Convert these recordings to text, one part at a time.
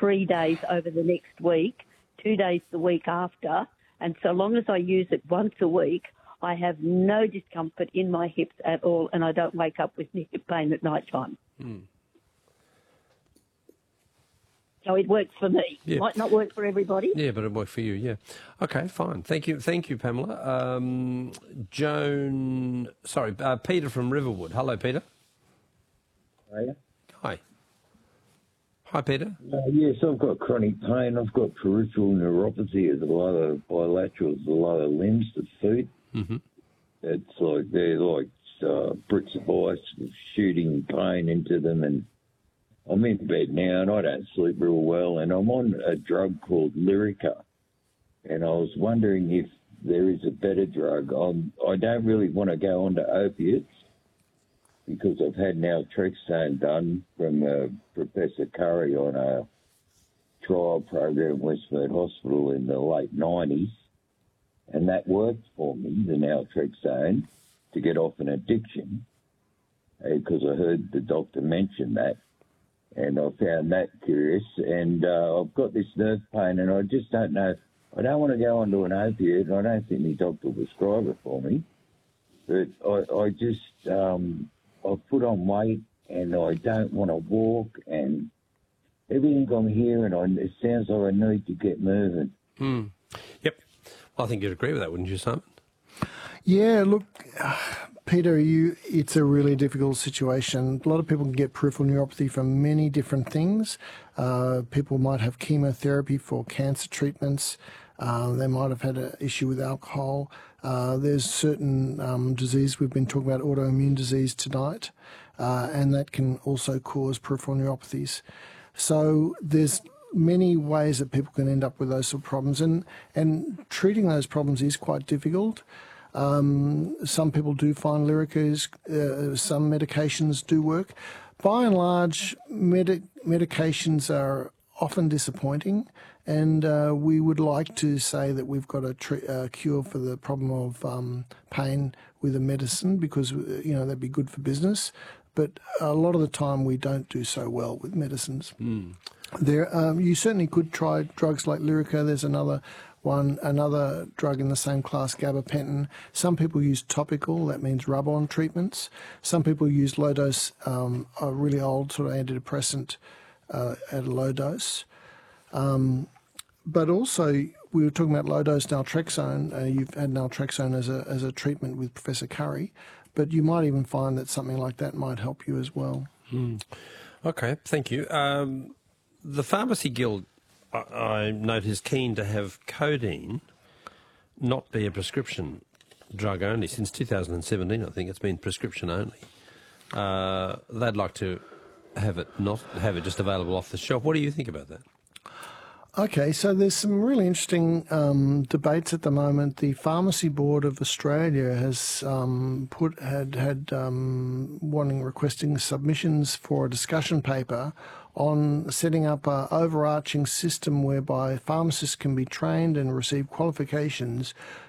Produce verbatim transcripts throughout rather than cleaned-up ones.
three days over the next week, two days the week after, and so long as I use it once a week, I have no discomfort in my hips at all, and I don't wake up with hip pain at night time. Mm. So it works for me. Yeah. Might not work for everybody. Yeah, but it worked for you, yeah. Okay, fine. Thank you, thank you, Pamela. Um, Joan, sorry, uh, Peter from Riverwood. Hello, Peter. Hiya. Hi. Hi, Peter. Uh, yes, I've got chronic pain. I've got peripheral neuropathy of the lower bilaterals, the lower limbs, the feet. Mm-hmm. It's like they're like uh, bricks of ice with shooting pain into them, and I'm in bed now and I don't sleep real well, and I'm on a drug called Lyrica, and I was wondering if there is a better drug. I'm, I don't really want to go on to opiates because I've had naltrexone done from uh, Professor Curry on a trial program at Westmead Hospital in the late nineties, and that worked for me, the naltrexone, to get off an addiction, because I heard the doctor mention that. And I found that curious. And uh, I've got this nerve pain, and I just don't know. I don't want to go onto an opiate, and I don't think my doctor will prescribe it for me. But I, I just, um, I've put on weight, and I don't want to walk, and everything I'm hearing, I, it sounds like I need to get moving. Mm. Yep. Well, I think you'd agree with that, wouldn't you, Simon? Yeah, look, uh, Peter, you, it's a really difficult situation. A lot of people can get peripheral neuropathy from many different things. Uh, people might have chemotherapy for cancer treatments. Uh, they might have had an issue with alcohol. Uh, there's certain um, disease, we've been talking about autoimmune disease tonight, uh, and that can also cause peripheral neuropathies. So there's many ways that people can end up with those sort of problems, and, and treating those problems is quite difficult. Um, some people do find Lyrica's, uh, some medications do work. By and large, medi medications are often disappointing, and uh, we would like to say that we've got a tr uh, cure for the problem of um, pain with a medicine, because, you know, that'd be good for business. But a lot of the time we don't do so well with medicines. Mm. There, um, you certainly could try drugs like Lyrica. There's another one, another drug in the same class, gabapentin. Some people use topical, that means rub-on treatments. Some people use low-dose, um, a really old sort of antidepressant uh, at a low dose. Um, but also, we were talking about low-dose naltrexone. Uh, you've had naltrexone as a, as a treatment with Professor Curry, but you might even find that something like that might help you as well. Mm. Okay, thank you. Um, the Pharmacy Guild, I, I note, is keen to have codeine not be a prescription drug only. Since two thousand seventeen, I think it's been prescription only. Uh, they'd like to have it not have it just available off the shelf. What do you think about that? Okay, so there's some really interesting um, debates at the moment. The Pharmacy Board of Australia has um, put had had um, wanting requesting submissions for a discussion paper on setting up an overarching system whereby pharmacists can be trained and receive qualifications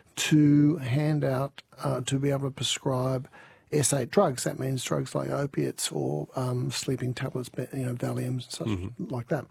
to hand out uh, to be able to prescribe S eight drugs. That means drugs like opiates or um, sleeping tablets, you know, Valium, such mm-hmm. like that.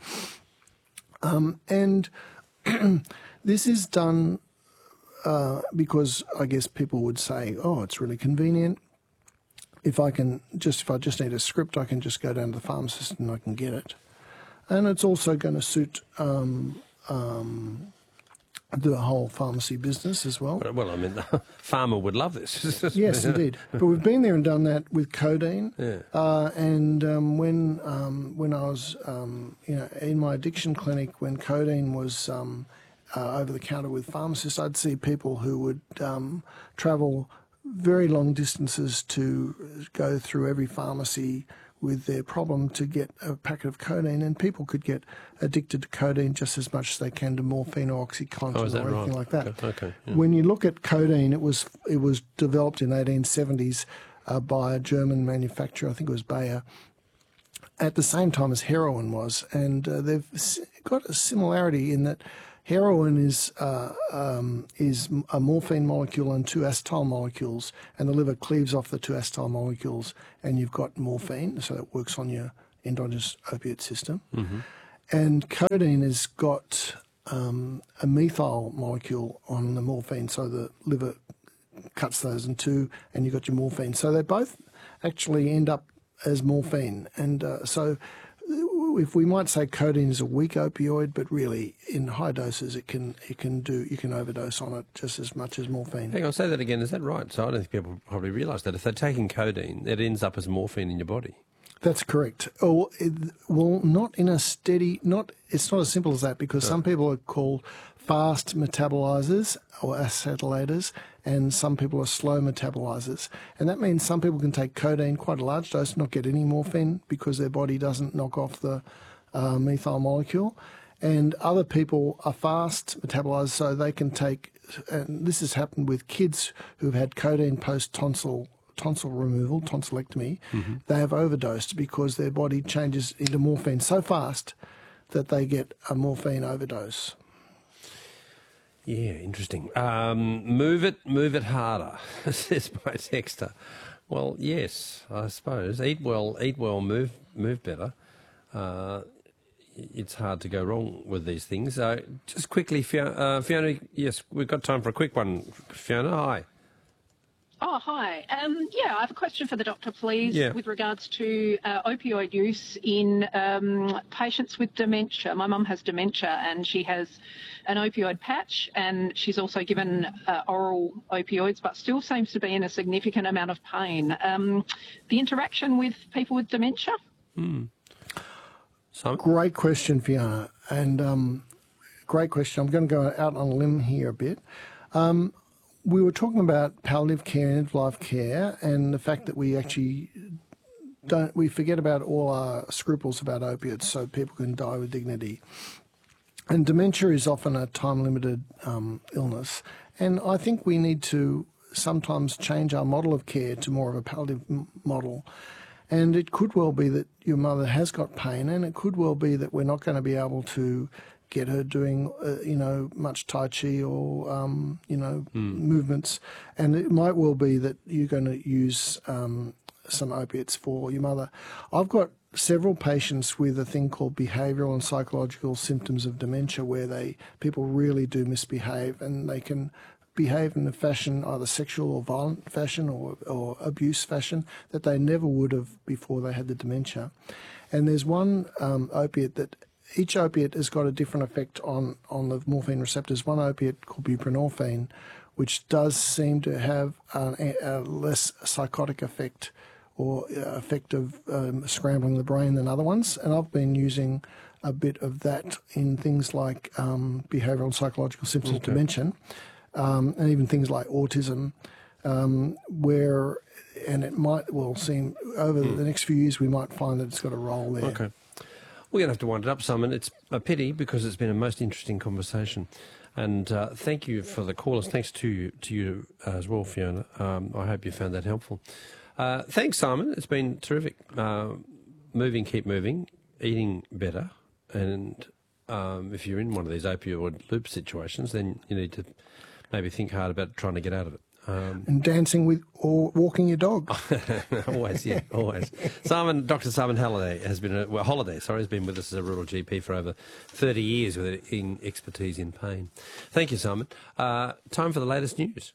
Um, and this is done uh, because I guess people would say, oh, it's really convenient. If I can just, if I just need a script, I can just go down to the pharmacist and I can get it. And it's also going to suit um, um, the whole pharmacy business as well. Well, I mean, the farmer would love this. Yes, indeed. But we've been there and done that with codeine. Yeah. Uh, and um, when um, when I was, um, you know, in my addiction clinic, when codeine was um, uh, over the counter with pharmacists, I'd see people who would um, travel very long distances to go through every pharmacy with their problem to get a packet of codeine, and people could get addicted to codeine just as much as they can to morphine or OxyContin oh, or anything right? like that. Okay. okay yeah. When you look at codeine, it was it was developed in the eighteen seventies uh, by a German manufacturer, I think it was Bayer, at the same time as heroin was, and uh, they've got a similarity in that heroin is uh, um, is a morphine molecule and two acetyl molecules, and the liver cleaves off the two acetyl molecules, and you've got morphine, so it works on your endogenous opiate system. Mm-hmm. And codeine has got um, a methyl molecule on the morphine, so the liver cuts those in two, and you've got your morphine. So they both actually end up as morphine. And uh, so if we might say codeine is a weak opioid, but really in high doses it can it can do you can overdose on it just as much as morphine. Hang on, say that again. Is that right? So I don't think people probably realise that if they're taking codeine, it ends up as morphine in your body. That's correct. Oh, it, well, not in a steady. Not it's not as simple as that because no. some people are called fast metabolizers or acetylators, and some people are slow metabolizers. And that means some people can take codeine, quite a large dose, not get any morphine because their body doesn't knock off the uh, methyl molecule. And other people are fast metabolizers, so they can take, and this has happened with kids who've had codeine post-tonsil tonsil removal, tonsillectomy. Mm-hmm. They have overdosed because their body changes into morphine so fast that they get a morphine overdose. Yeah, interesting. Um, move it, move it harder, says my texter. Well, yes, I suppose. Eat well, eat well, move move better. Uh, it's hard to go wrong with these things. Uh, just quickly, Fiona, uh, Fiona, yes, we've got time for a quick one. Fiona, hi. Oh, hi. Um, yeah, I have a question for the doctor, please, yeah. with regards to uh, opioid use in um, patients with dementia. My mum has dementia and she has an opioid patch, and she's also given uh, oral opioids, but still seems to be in a significant amount of pain. Um, the interaction with people with dementia? Mm. So? Great question, Fiona, and um, great question. I'm going to go out on a limb here a bit. Um, We were talking about palliative care and end-of-life care, and the fact that we actually don't we forget about all our scruples about opiates, so people can die with dignity. And dementia is often a time-limited um, illness, and I think we need to sometimes change our model of care to more of a palliative m- model. And it could well be that your mother has got pain, and it could well be that we're not going to be able to get her doing, uh, you know, much Tai Chi or, um, you know, mm. movements. And it might well be that you're going to use um, some opiates for your mother. I've got several patients with a thing called behavioural and psychological symptoms of dementia where they people really do misbehave, and they can behave in a fashion, either sexual or violent fashion or, or abuse fashion, that they never would have before they had the dementia. And there's one um, opiate that each opiate has got a different effect on, on the morphine receptors. One opiate called buprenorphine, which does seem to have a, a less psychotic effect or effect of um, scrambling the brain than other ones. And I've been using a bit of that in things like um, behavioural and psychological symptoms okay. of dementia, um, and even things like autism, um, where, and it might well seem over mm. the next few years we might find that it's got a role there. Okay. We're going to have to wind it up, Simon. It's a pity because it's been a most interesting conversation. And uh, thank you for the callers. Thanks to you, to you as well, Fiona. Um, I hope you found that helpful. Uh, thanks, Simon. It's been terrific. Uh, moving, keep moving, eating better. And um, if you're in one of these opioid loop situations, then you need to maybe think hard about trying to get out of it. Um, and dancing with or walking your dog. always, yeah, always. Simon, Doctor Simon Halliday has been, a, well, Holiday, sorry, has been with us as a rural G P for over thirty years with in expertise in pain. Thank you, Simon. Uh, time for the latest news.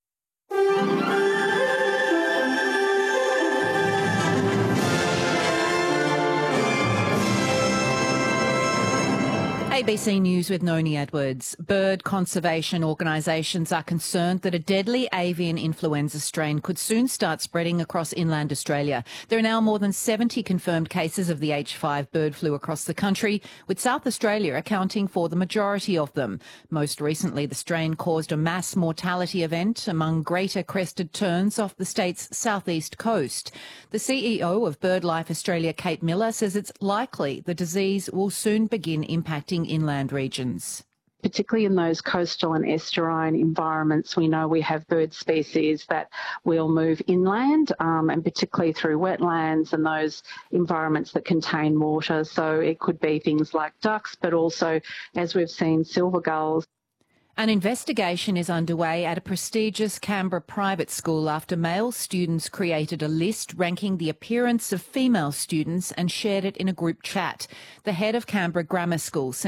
A B C News with Noni Edwards. Bird conservation organisations are concerned that a deadly avian influenza strain could soon start spreading across inland Australia. There are now more than seventy confirmed cases of the H five bird flu across the country, with South Australia accounting for the majority of them. Most recently, the strain caused a mass mortality event among greater crested terns off the state's southeast coast. The C E O of BirdLife Australia, Kate Miller, says it's likely the disease will soon begin impacting inland regions. Particularly in those coastal and estuarine environments, we know we have bird species that will move inland, um, and particularly through wetlands and those environments that contain water. So it could be things like ducks, but also, as we've seen, silver gulls. An investigation is underway at a prestigious Canberra private school after male students created a list ranking the appearance of female students and shared it in a group chat. The head of Canberra Grammar School,